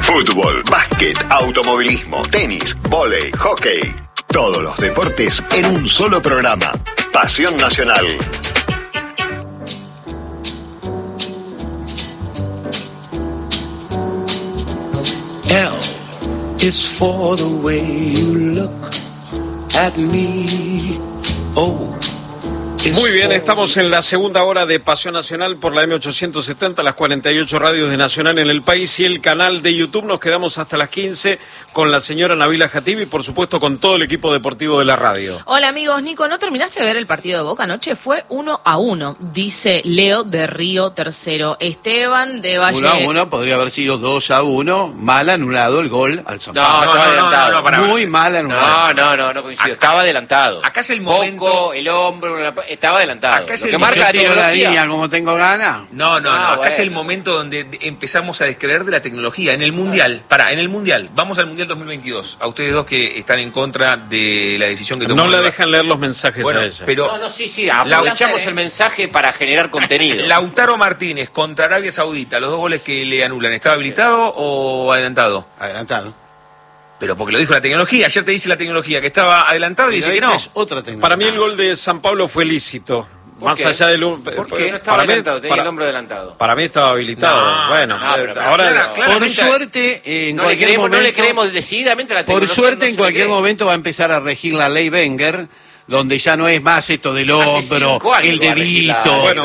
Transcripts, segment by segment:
Fútbol, básquet, automovilismo, tenis, vóley, hockey. Todos los deportes en un solo programa. Pasión Nacional. L is for the way you look at me. O. Muy bien, estamos en la segunda hora de Pasión Nacional por la M870, las 48 radios de Nacional en el país y el canal de YouTube. Nos quedamos hasta las 15 con la señora Nabila Jatib y por supuesto con todo el equipo deportivo de la radio. Hola amigos, Nico, ¿no terminaste de ver el partido de Boca anoche? Fue 1-1, dice Leo de Río Tercero. Esteban de Valle... 1-1, podría haber sido 2-1, mal anulado el gol al San Pablo. No, estaba adelantado. Muy mal anulado. No coincido. Estaba adelantado. Acá es el momento... Poco, el hombro, estaba adelantado. Acá es Lo el que marca tiro la línea como tengo ganas. No. Acá es el momento donde empezamos a descreer de la tecnología. En el Mundial, vamos al Mundial 2022. A ustedes dos que están en contra de la decisión que tomó. No le dejan leer los mensajes a ella. Pero sí. Aprovechamos el mensaje para generar contenido. Lautaro Martínez contra Arabia Saudita, los dos goles que le anulan, ¿estaba habilitado o adelantado? Adelantado. Pero porque lo dijo la tecnología. Ayer te dice la tecnología que estaba adelantado y dice que no. Es otra tecnología. Para mí el gol de San Pablo fue lícito. Más allá del... ¿Por qué? No estaba adelantado, tenía el hombro adelantado. Para mí estaba habilitado. Ahora... Por suerte, no le creemos decididamente a la tecnología. Por suerte, en cualquier momento va a empezar a regir la ley Wenger, donde ya no es más esto del hombro, el dedito. Bueno,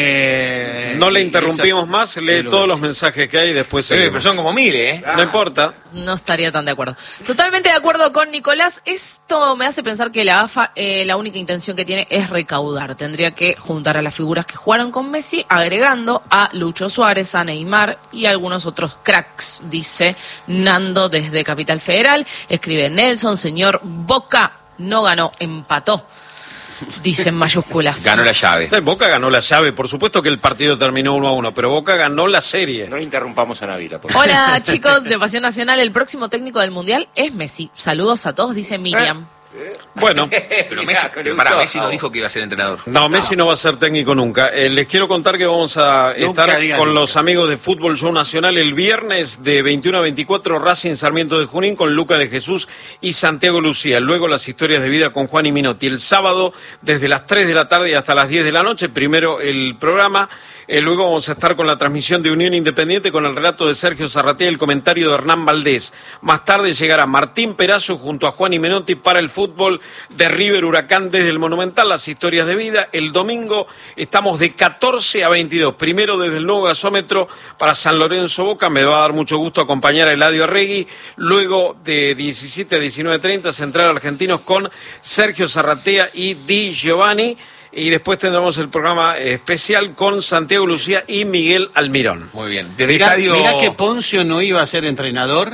no le interrumpimos más, lee todos los mensajes que hay y después... pero son como 1000, No importa. No estaría tan de acuerdo. Totalmente de acuerdo con Nicolás. Esto me hace pensar que la AFA la única intención que tiene es recaudar. Tendría que juntar a las figuras que jugaron con Messi, agregando a Lucho Suárez, a Neymar y a algunos otros cracks, dice Nando desde Capital Federal. Escribe Nelson, señor Boca no ganó, empató, dice en mayúsculas. Ganó la llave. Boca ganó la llave, por supuesto que el partido terminó 1-1, pero Boca ganó la serie. No le interrumpamos a Navila, por favor. Hola chicos de Pasión Nacional, el próximo técnico del Mundial es Messi. Saludos a todos, dice Miriam. Bueno, pero Messi nos dijo que iba a ser entrenador. No, Messi no va a ser técnico nunca. Les quiero contar que vamos a estar con los amigos de Fútbol Show Nacional el viernes de 21 a 24, Racing Sarmiento de Junín con Luca de Jesús y Santiago Lucía. Luego las historias de vida con Juan y Minotti. El sábado desde las 3 de la tarde hasta las 10 de la noche, primero el programa. Luego vamos a estar con la transmisión de Unión Independiente con el relato de Sergio Zarratea y el comentario de Hernán Valdés. Más tarde llegará Martín Perazo junto a Juan y Menotti para el fútbol de River Huracán desde el Monumental, las historias de vida. El domingo estamos de 14 a 22. Primero desde el nuevo gasómetro para San Lorenzo Boca. Me va a dar mucho gusto acompañar a Eladio Arregui. Luego de 17 a 19:30 Central Argentinos con Sergio Zarratea y Di Giovanni. Y después tendremos el programa especial con Santiago Lucía y Miguel Almirón. Muy bien. Mirá que Poncio no iba a ser entrenador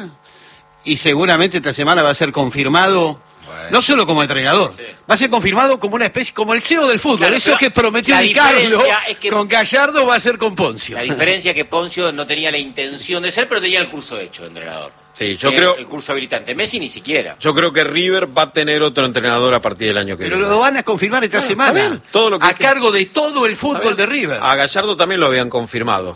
y seguramente esta semana va a ser confirmado, no solo como entrenador, va a ser confirmado como una especie, como el CEO del fútbol. Claro, eso que prometió Di Carlo con Gallardo va a ser con Poncio. La diferencia es que Poncio no tenía la intención de ser, pero tenía el curso hecho de entrenador. Sí, yo creo... El curso habilitante. Messi ni siquiera. Yo creo que River va a tener otro entrenador a partir del año que viene. Pero lo van a confirmar esta semana. Todo lo que a cargo de todo el fútbol de River. A Gallardo también lo habían confirmado.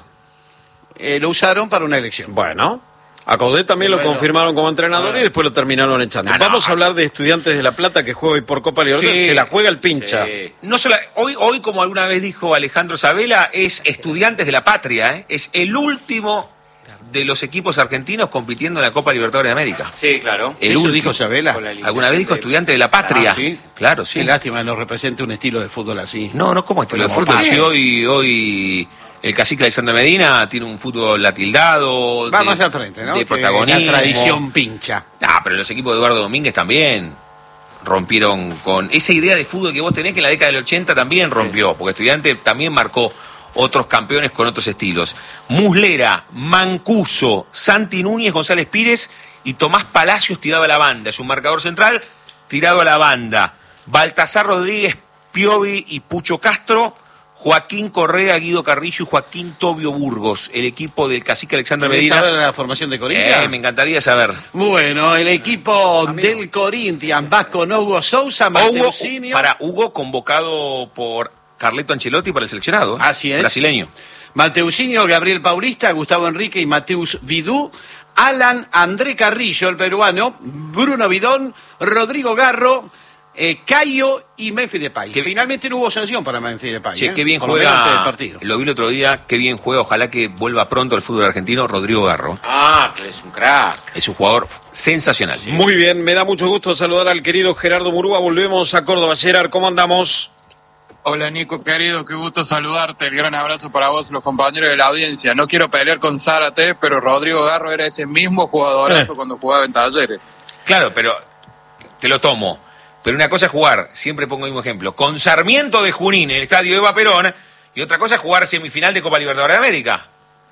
Lo usaron para una elección. Bueno, a Coudet también lo confirmaron como entrenador y después lo terminaron echando. Vamos a hablar de Estudiantes de La Plata que juega hoy por Copa Libertadores. Se la juega el pincha. No solo, hoy, como alguna vez dijo Alejandro Sabela, es Estudiantes de la Patria. Es el último de los equipos argentinos compitiendo en la Copa Libertadores de América. Sí, claro. ¿Eso dijo Sabela? ¿Alguna vez dijo Estudiante de la Patria? ¿Sí? Claro, sí. Qué lástima no representa un estilo de fútbol así. No, ¿cómo estilo de fútbol? Si hoy el cacique Alexander Medina tiene un fútbol atildado. Va más al frente, ¿no? De protagonismo. La tradición pincha. Pero los equipos de Eduardo Domínguez también rompieron con esa idea de fútbol que vos tenés, que en la década del 80 también rompió, porque Estudiante también marcó otros campeones con otros estilos. Muslera, Mancuso, Santi Núñez, González Pires y Tomás Palacios tiraba a la banda. Es un marcador central tirado a la banda. Baltasar Rodríguez, Piovi y Pucho Castro, Joaquín Correa, Guido Carrillo y Joaquín Tobio Burgos, el equipo del cacique Alexandre Medina. ¿Querés saber la formación de Corinthians? Me encantaría saber. Bueno, el equipo del Corinthians va con Hugo Sousa, Mateusinho. Hugo convocado por Carleto Ancelotti para el seleccionado. Así es. Brasileño. Mateusinho, Gabriel Paulista, Gustavo Enrique y Mateus Vidú. Alan André Carrillo, el peruano, Bruno Bidón, Rodrigo Garro, Cayo y Memphis Depay. Finalmente no hubo sanción para Memphis Depay. Che, qué bien juega. Lo vi el otro día, qué bien juega. Ojalá que vuelva pronto al fútbol argentino Rodrigo Garro. Que es un crack. Es un jugador sensacional. Sí. Muy bien, me da mucho gusto saludar al querido Gerardo Murúa. Volvemos a Córdoba. Gerard, ¿cómo andamos? Hola Nico, querido, qué gusto saludarte. El gran abrazo para vos, los compañeros de la audiencia. No quiero pelear con Zárate, pero Rodrigo Garro era ese mismo jugadorazo cuando jugaba en Talleres. Claro, pero te lo tomo. Pero una cosa es jugar, siempre pongo el mismo ejemplo, con Sarmiento de Junín en el estadio Eva Perón, y otra cosa es jugar semifinal de Copa Libertadores de América.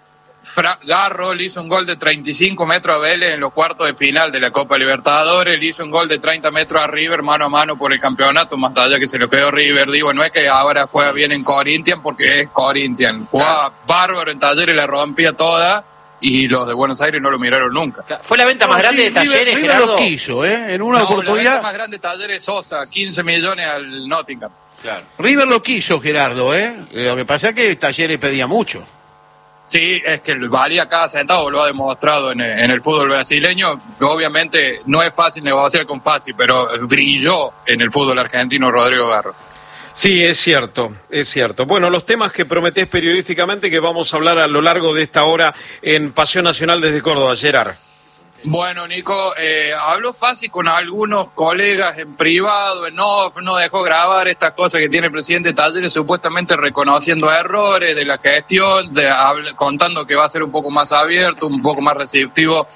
Garro le hizo un gol de 35 metros a Vélez en los cuartos de final de la Copa Libertadores, le hizo un gol de 30 metros a River mano a mano por el campeonato, más allá que se lo quedó River. Digo, no es que ahora juega bien en Corinthians porque es Corinthians, jugaba bárbaro en Talleres, la rompía toda, y los de Buenos Aires no lo miraron nunca. Fue la venta más grande de Talleres, River Gerardo. Lo quiso, en una oportunidad. La venta más grande de Talleres es Sosa, 15 millones al Nottingham. Claro. River lo quiso, Gerardo, Lo que pasa es que Talleres pedía mucho. Sí, es que valía cada centavo, lo ha demostrado en el fútbol brasileño. Obviamente no es fácil negociar con Fassi, pero brilló en el fútbol argentino Rodrigo Garro. Sí, es cierto, es cierto. Bueno, los temas que prometés periodísticamente que vamos a hablar a lo largo de esta hora en Pasión Nacional desde Córdoba, Gerard. Bueno, Nico, habló Fassi con algunos colegas en privado, en off, no dejó grabar estas cosas que tiene el presidente de Talleres, supuestamente reconociendo errores de la gestión, contando que va a ser un poco más abierto, un poco más receptivo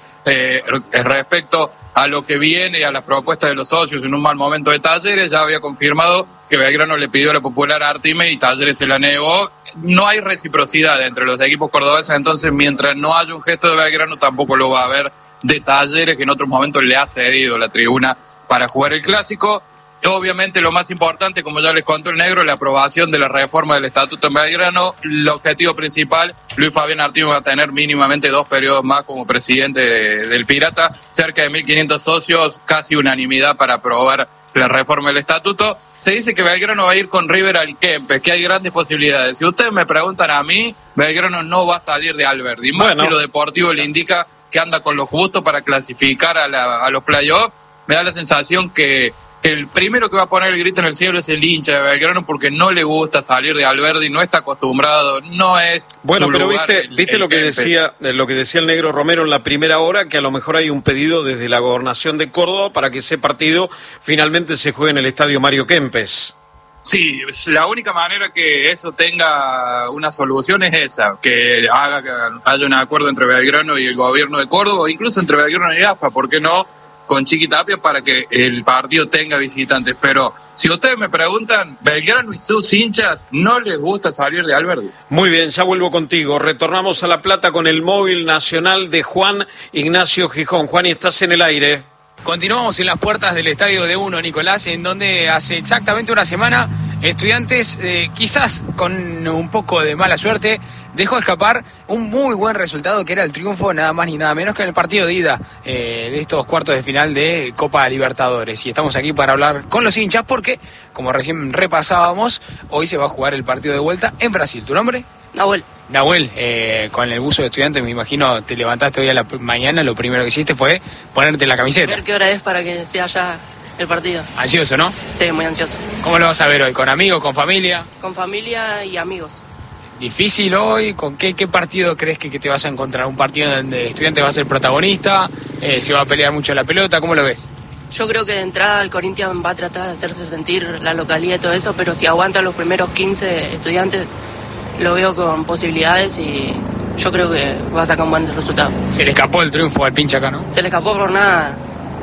respecto a lo que viene y a las propuestas de los socios en un mal momento de Talleres. Ya había confirmado que Belgrano le pidió a la Popular Artime y Talleres se la negó. No hay reciprocidad entre los equipos cordobeses, entonces mientras no haya un gesto de Belgrano tampoco lo va a haber de Talleres, que en otros momentos le ha cedido la tribuna para jugar el clásico. Obviamente lo más importante, como ya les contó el negro, la aprobación de la reforma del Estatuto en Belgrano. El objetivo principal, Luis Fabián Artime va a tener mínimamente 2 periodos más como presidente del Pirata, cerca de 1.500 socios, casi unanimidad para aprobar la reforma del Estatuto. Se dice que Belgrano va a ir con River al Kempes, que hay grandes posibilidades. Si ustedes me preguntan a mí, Belgrano no va a salir de Alberdi, más si lo deportivo le indica que anda con lo justo para clasificar a los playoffs. Me da la sensación que el primero que va a poner el grito en el cielo es el hincha de Belgrano, porque no le gusta salir de Alberdi, no está acostumbrado, no es bueno, su pero lugar, viste lo que decía el negro Romero en la primera hora, que a lo mejor hay un pedido desde la gobernación de Córdoba para que ese partido finalmente se juegue en el estadio Mario Kempes. Sí, la única manera que eso tenga una solución es esa, que haya un acuerdo entre Belgrano y el gobierno de Córdoba, o incluso entre Belgrano y AFA, ¿por qué no?, con Chiqui Tapia, para que el partido tenga visitantes. Pero si ustedes me preguntan, Belgrano y sus hinchas no les gusta salir de Alberdi. Muy bien, ya vuelvo contigo. Retornamos a La Plata con el móvil nacional de Juan Ignacio Gijón. Juan, y estás en el aire. Continuamos en las puertas del estadio de Uno, Nicolás, en donde hace exactamente una semana Estudiantes, quizás con un poco de mala suerte, dejó escapar un muy buen resultado, que era el triunfo nada más ni nada menos que en el partido de ida de estos cuartos de final de Copa Libertadores. Y estamos aquí para hablar con los hinchas porque, como recién repasábamos, hoy se va a jugar el partido de vuelta en Brasil. ¿Tu nombre? Nahuel, con el buzo de Estudiantes, me imagino, te levantaste hoy a la mañana, lo primero que hiciste fue ponerte la camiseta. A ver qué hora es para que sea ya el partido. ¿Ansioso, no? Sí, muy ansioso. ¿Cómo lo vas a ver hoy? ¿Con amigos, con familia? Con familia y amigos. ¿Difícil hoy? ¿Con qué partido crees que te vas a encontrar? ¿Un partido donde Estudiantes va a ser protagonista? ¿Se va a pelear mucho la pelota? ¿Cómo lo ves? Yo creo que de entrada el Corinthians va a tratar de hacerse sentir la localidad y todo eso, pero si aguantan los primeros 15 Estudiantes, lo veo con posibilidades y yo creo que va a sacar un buen resultado. Se le escapó el triunfo al pinche acá, ¿no? Se le escapó por nada.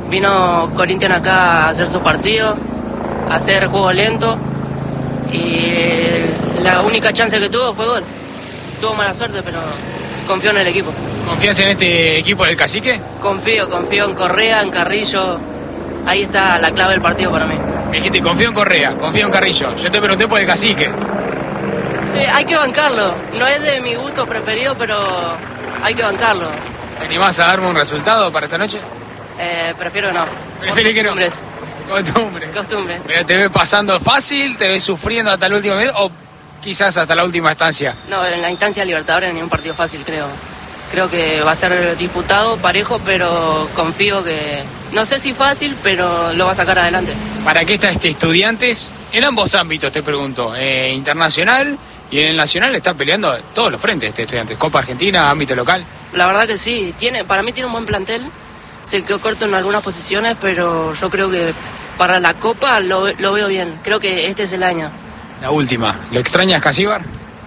Vino Corinthians acá a hacer su partido, a hacer juego lento y la única chance que tuvo fue gol. Tuvo mala suerte, pero confío en el equipo. ¿Confías en este equipo del Cacique? Confío en Correa, en Carrillo. Ahí está la clave del partido para mí. Me dijiste, confío en Correa, confío en Carrillo. Yo te pregunté por el Cacique. Sí, hay que bancarlo. No es de mi gusto preferido, pero hay que bancarlo. ¿Te animás a darme un resultado para esta noche? Prefiero no. ¿Prefieres que no? Costumbres. ¿Pero te ves pasando fácil? ¿Te ves sufriendo hasta el último minuto? ¿O quizás hasta la última instancia? No, en la instancia de Libertadores ni un partido fácil, creo. Creo que va a ser disputado, parejo, pero confío que, no sé si fácil, pero lo va a sacar adelante. ¿Para qué está Estudiantes? En ambos ámbitos, te pregunto, internacional y en el nacional está peleando todos los frentes Estudiantes, Copa Argentina, ámbito local. La verdad que sí, para mí tiene un buen plantel, se quedó corto en algunas posiciones, pero yo creo que para la Copa lo veo bien, creo que este es el año. La última, ¿lo extrañas, Casíbar?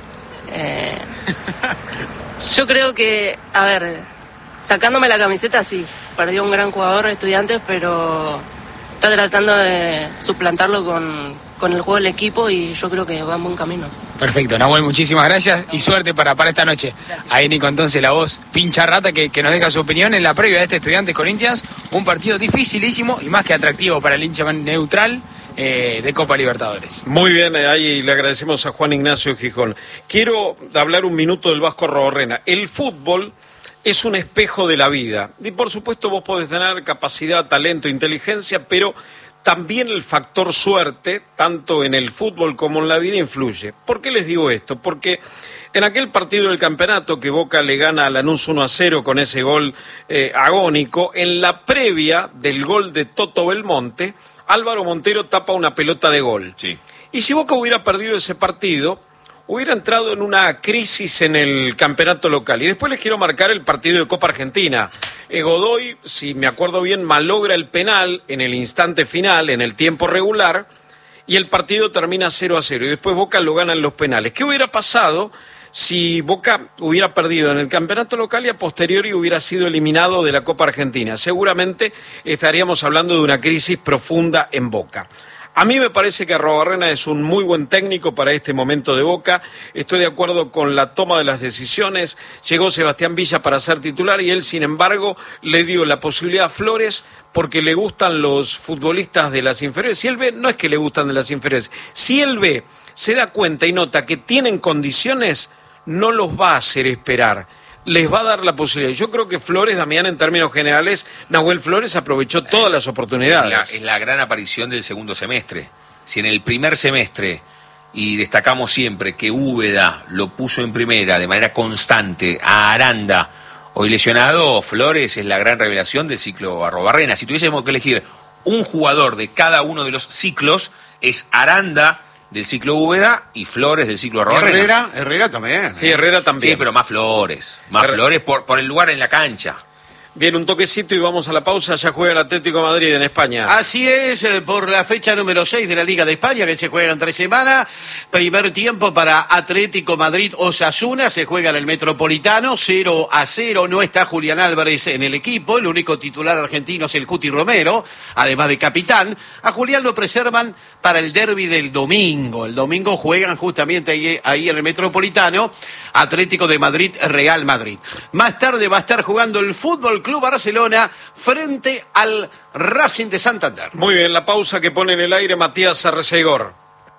Yo creo que, a ver, sacándome la camiseta sí, perdió un gran jugador Estudiantes, pero está tratando de suplantarlo con el juego del equipo y yo creo que va en buen camino. Perfecto, Nahuel, muchísimas gracias y suerte para esta noche. Ahí Nico, entonces la voz pincha rata que nos deja su opinión en la previa de este Estudiantes Corinthians, un partido dificilísimo y más que atractivo para el hincha neutral de Copa Libertadores. Muy bien, ahí le agradecemos a Juan Ignacio Gijón. Quiero hablar un minuto del Vasco Arrobarrena. El fútbol es un espejo de la vida y por supuesto vos podés tener capacidad, talento, inteligencia, pero también el factor suerte, tanto en el fútbol como en la vida, influye. ¿Por qué les digo esto? Porque en aquel partido del campeonato que Boca le gana a Lanús 1-0 con ese gol agónico, en la previa del gol de Toto Belmonte, Álvaro Montero tapa una pelota de gol. Sí. Y si Boca hubiera perdido ese partido, hubiera entrado en una crisis en el campeonato local. Y después les quiero marcar el partido de Copa Argentina. Godoy, si me acuerdo bien, malogra el penal en el instante final, en el tiempo regular, y el partido termina 0-0. Y después Boca lo gana en los penales. ¿Qué hubiera pasado si Boca hubiera perdido en el campeonato local y a posteriori hubiera sido eliminado de la Copa Argentina? Seguramente estaríamos hablando de una crisis profunda en Boca. A mí me parece que Arrobarrena es un muy buen técnico para este momento de Boca. Estoy de acuerdo con la toma de las decisiones. Llegó Sebastián Villa para ser titular y él, sin embargo, le dio la posibilidad a Flores porque le gustan los futbolistas de las inferiores. Si él ve, no es que le gustan de las inferiores. Si él ve, se da cuenta y nota que tienen condiciones, no los va a hacer esperar. Les va a dar la posibilidad. Yo creo que Flores, Damián, en términos generales, Nahuel Flores aprovechó todas las oportunidades. Es la gran aparición del segundo semestre. Si en el primer semestre, y destacamos siempre que Úbeda lo puso en primera de manera constante a Aranda, hoy lesionado, Flores es la gran revelación del ciclo Arrobarrena. Si tuviésemos que elegir un jugador de cada uno de los ciclos, es Aranda del ciclo Úbeda y Flores del ciclo Arrobarrena. Herrera también. Sí, Herrera también. Sí, pero más Flores. Flores por el lugar en la cancha. Bien, un toquecito y vamos a la pausa. Ya juega el Atlético de Madrid en España. Así es, por la fecha número 6 de la Liga de España, que se juega en 3 semanas. Primer tiempo para Atlético Madrid-Osasuna, se juega en el Metropolitano, 0-0. No está Julián Álvarez en el equipo, el único titular argentino es el Cuti Romero, además de capitán. A Julián lo preservan para el derbi del domingo. El domingo juegan justamente ahí en el Metropolitano, Atlético de Madrid-Real Madrid. Más tarde va a estar jugando el Fútbol Club Barcelona frente al Racing de Santander. Muy bien, la pausa que pone en el aire Matías Arrecegor.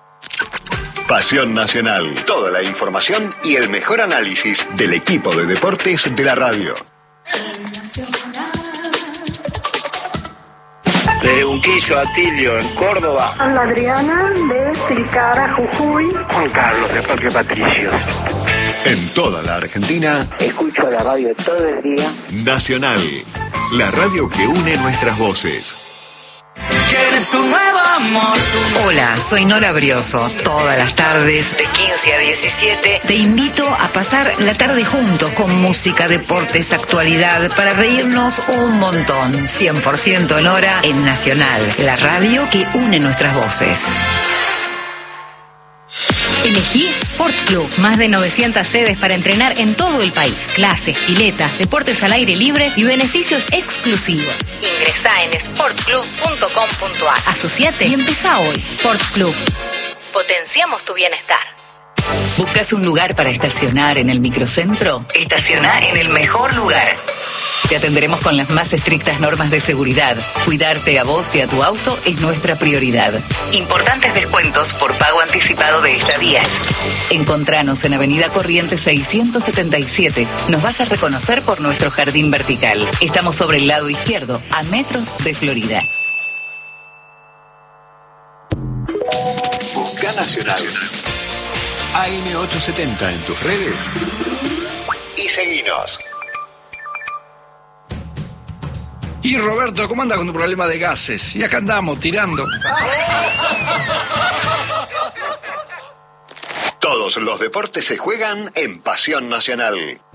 Pasión Nacional. Toda la información y el mejor análisis del equipo de deportes de la radio. Desde Unquillo a Tilio, en Córdoba. Ana Adriana, de Tilcara, Jujuy. Juan Carlos, de Parque Patricios. En toda la Argentina. Escucho la radio todo el día. Nacional, la radio que une nuestras voces. ¿Quieres tu nuevo amor? Hola, soy Nora Brioso. Todas las tardes, de 15 a 17, te invito a pasar la tarde juntos con música, deportes, actualidad, para reírnos un montón. 100% en hora en Nacional, la radio que une nuestras voces. Elegí Sport Club. Más de 900 sedes para entrenar en todo el país. Clases, piletas, deportes al aire libre y beneficios exclusivos. Ingresá en sportclub.com.ar. Asociate y empezá hoy. Sport Club. Potenciamos tu bienestar. ¿Buscas un lugar para estacionar en el microcentro? Estaciona en el mejor lugar. Te atenderemos con las más estrictas normas de seguridad. Cuidarte a vos y a tu auto es nuestra prioridad. Importantes descuentos por pago anticipado de estadías. Encontranos en Avenida Corrientes 677. Nos vas a reconocer por nuestro jardín vertical. Estamos sobre el lado izquierdo, a metros de Florida. Busca Nacional. AM870 en tus redes y seguinos. Y Roberto, ¿cómo anda con tu problema de gases? Y acá andamos, tirando. Todos los deportes se juegan en Pasión Nacional.